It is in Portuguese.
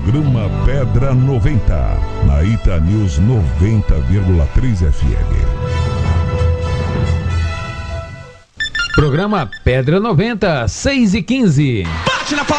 Programa Pedra 90, na Ita News 90,3 FM. Programa Pedra 90, 6h15. Bate na